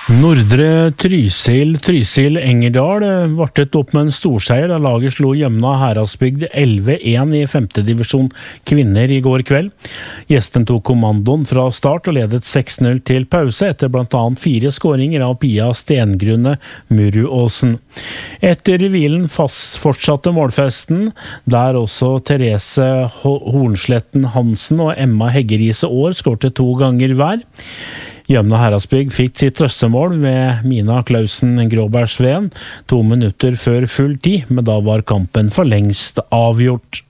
Nordre Trysil Engerdal vartet opp med en storseier da laget slo Jømna Heradsbygd 11-1 i 5. divisjon kvinner i går kveld. Gjesten tok kommandoen fra start og ledet 6-0 til pause etter blant annet 4 skåringer av Pia Stengrunne Muruåsen. Etter hvilen fortsatte målfesten, der også Therese Hornsletten Hansen og Emma Heggerise År skårte 2 ganger hver. Jømna Heradsbygd fikk sitt trøstemål ved Mina Klausen Gråbergsveen 2 minutter før full tid, men da var kampen for lengst avgjort.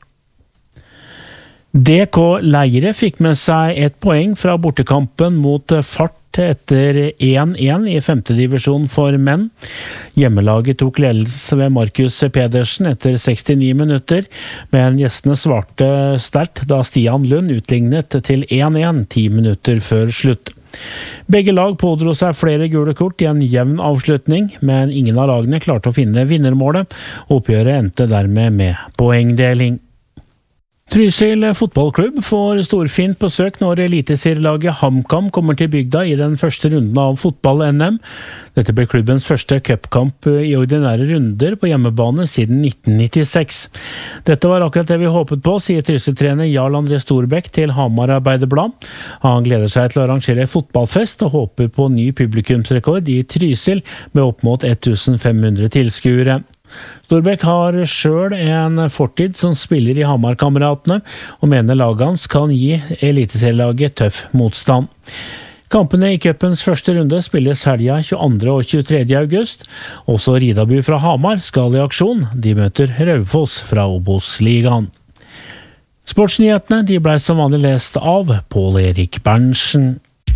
DK Leire fikk med seg 1 poeng fra bortekampen mot Fart etter 1-1 i 5. divisjon for menn. Hjemmelaget tok ledelse ved Markus Pedersen etter 69 minutter, men gjestene svarte sterkt da Stian Lund utlignet til 1-1 10 minutter før slutt. Begge lag pådro seg flere gule kort i en jevn avslutning, men ingen av lagene klarte å finne vinnermålet. Oppgjøret endte dermed med poengdeling. Trysil fotballklubb får storfint besøk når eliteserielaget HamKam kommer til bygda i den første runden av fotball-NM. Dette blir klubbens første cupkamp i ordinære runder på hjemmebane siden 1996. Dette var akkurat det vi håpet på, sier Trysil-trener Jarl André Storbekk til Hamar Arbeiderblad. Han gleder seg til å arrangere fotballfest og håper på ny publikumsrekord i Trysil med opp mot 1500 tilskuere. Storbekk har selv en fortid som spiller i Hamar-kameratene, og mener laget hans kan gi eliteserielaget tøff motstand. Kampene i cupens første runde spilles helga 22. og 23. august. Også Ridabu fra Hamar skal i aksjon. De møter Raufoss fra Obos-ligaen. Sportsnyhetene ble som vanlig lest av Pål Erik Berntsen.